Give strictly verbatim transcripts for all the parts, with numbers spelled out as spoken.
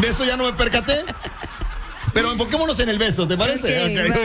De eso ya no me percaté. Pero enfoquémonos en el beso, ¿te parece? Okay, okay.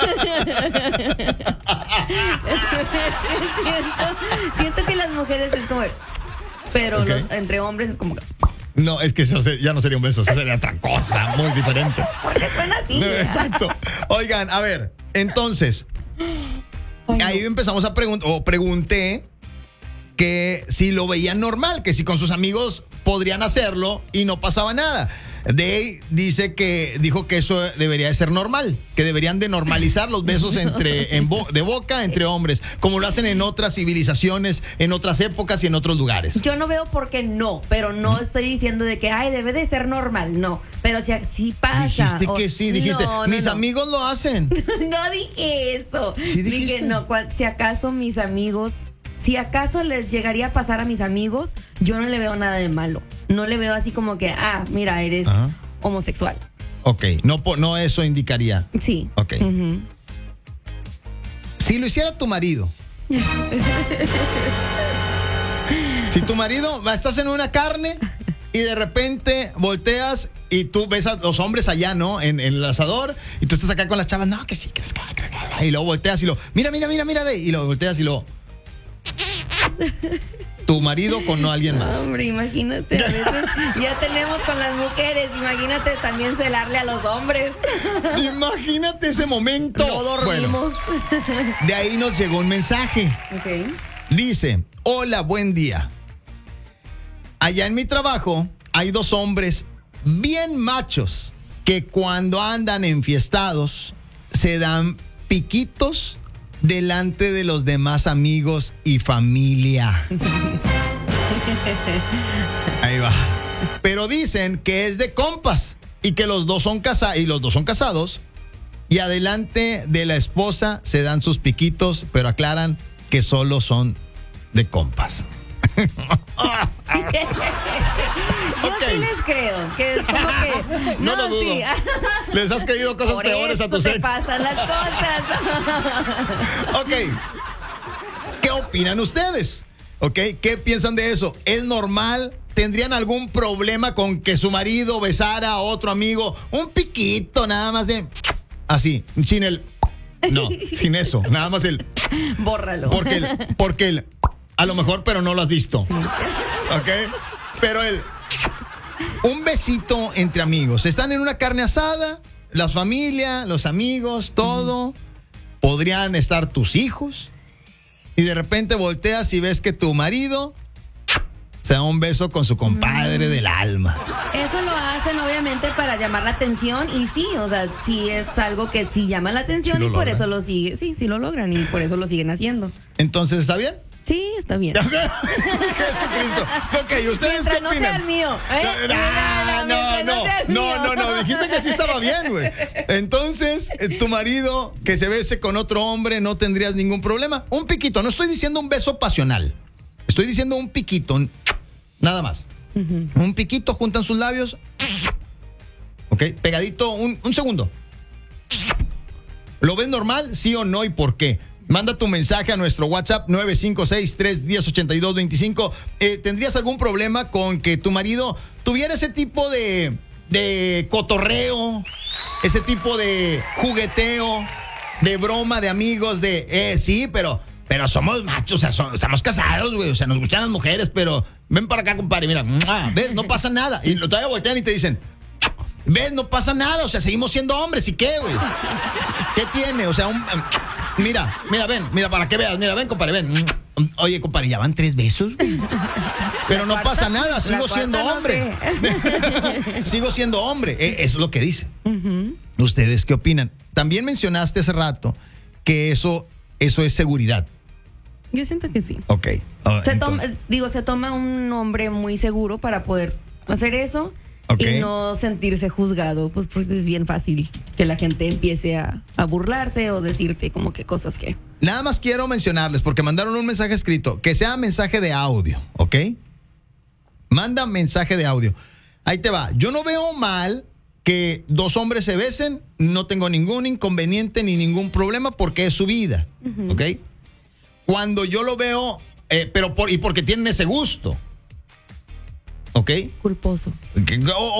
siento, siento que las mujeres es como... Pero Okay. los, entre hombres es como... No, es que eso ya no sería un beso, eso sería otra cosa muy diferente. Porque suena así. Exacto. Oigan, a ver, entonces, Ay, ahí no. empezamos a preguntar, o pregunté que si lo veían normal, que si con sus amigos podrían hacerlo y no pasaba nada. Day dice que dijo que eso debería de ser normal, que deberían de normalizar los besos entre en bo- de boca entre hombres, como lo hacen en otras civilizaciones, en otras épocas y en otros lugares. Yo no veo por qué no, pero no estoy diciendo de que, ay, debe de ser normal, no. Pero si, si pasa... Dijiste o- que sí, dijiste, No, no, mis no. amigos lo hacen. No dije eso. Sí dijiste. Dije, no, cual- si acaso mis amigos, si acaso les llegaría a pasar a mis amigos, yo no le veo nada de malo. No le veo así como que, ah, mira, eres Ajá. homosexual. Ok, no, po- no eso indicaría. Sí. Ok. Ujú. Si lo hiciera tu marido. Si tu marido, va, estás en una carne y de repente volteas y tú ves a los hombres allá, ¿no? En, en el asador y tú estás acá con las chavas, no, que sí, que que- que- que- y luego volteas y lo, mira, mira, mira, mira, de, y lo volteas y lo... Tu marido con no alguien más. Hombre, imagínate, a veces ya tenemos con las mujeres, imagínate también celarle a los hombres. Imagínate ese momento. No dormimos. Bueno, de ahí nos llegó un mensaje. Ok. Dice, hola, buen día. Allá en mi trabajo hay dos hombres bien machos que cuando andan enfiestados se dan piquitos delante de los demás amigos y familia. Ahí va. Pero dicen que es de compas y que los dos son casados y los dos son casados y adelante de la esposa se dan sus piquitos, pero aclaran que solo son de compas. Yo Ok. sí les creo, que es como que... No lo dudo. sí. Les has creído cosas Por peores a eso tus te ex. pasan las cosas. Ok. ¿Qué opinan ustedes? Ok. ¿Qué piensan de eso? ¿Es normal? ¿Tendrían algún problema con que su marido besara a otro amigo? Un piquito nada más de... Así, sin el... No, sin eso. Nada más el... Bórralo. Porque el... Porque el... A lo mejor, pero no lo has visto. Ok. Pero el... Un besito entre amigos. Están en una carne asada, la familia, los amigos, todo. Podrían estar tus hijos. Y de repente volteas y ves que tu marido se da un beso con su compadre del alma. Eso lo hacen obviamente para llamar la atención y sí, o sea, sí es algo que sí llama la atención Sí lo y por logran. eso lo sigue, sí, sí lo logran y por eso lo siguen haciendo. Entonces, ¿está bien? Sí, está bien. Jesucristo. Ok, ¿ustedes Mientras qué no sea opinan? el mío. ¿eh? Ah, no, Mientras no, sea el no, mío. no, no, dijiste que sí estaba bien, güey. Entonces, eh, tu marido que se bese con otro hombre no tendrías ningún problema. Un piquito, no estoy diciendo un beso pasional. Estoy diciendo un piquito, nada más. Ujú. Un piquito, juntan sus labios. Ok, pegadito, un, un segundo. ¿Lo ves normal? ¿Sí o no? ¿Y por qué? Manda tu mensaje a nuestro WhatsApp nueve cinco seis, tres uno cero, ocho dos dos cinco. Eh, ¿Tendrías algún problema con que tu marido tuviera ese tipo de, de cotorreo, ese tipo de jugueteo, de broma, de amigos, de, eh, sí, pero, pero somos machos, o sea, son- estamos casados, güey, o sea, nos gustan las mujeres, pero ven para acá, compadre, mira, ¡mua! ¿Ves? No pasa nada. Y lo todavía voltean y te dicen, ¿ves? No pasa nada, o sea, seguimos siendo hombres, ¿y qué, güey? ¿Qué tiene? O sea, un... Mira, mira, ven, mira, para que veas, mira, ven, compadre, ven. Oye, compadre, ya van tres besos, güey. Pero no cuarta- pasa nada, la sigo cuarta siendo no hombre. sé. Sigo siendo hombre. Eh, eso es lo que dice. Ujú. ¿Ustedes qué opinan? También mencionaste hace rato que eso, eso es seguridad. Yo siento que sí. Ok. Ah, Se toma, entonces, digo, se toma un hombre muy seguro para poder hacer eso Ok. y no sentirse juzgado, pues, pues es bien fácil que la gente empiece a, a burlarse o decirte como que cosas que... nada más quiero mencionarles, porque mandaron un mensaje escrito, que sea mensaje de audio, ¿ok? Manda mensaje de audio. Ahí te va. Yo no veo mal que dos hombres se besen, no tengo ningún inconveniente ni ningún problema porque es su vida, Ujú. ¿ok? Cuando yo lo veo, eh, pero por, y porque tienen ese gusto, ¿ok? Culposo. Que- o-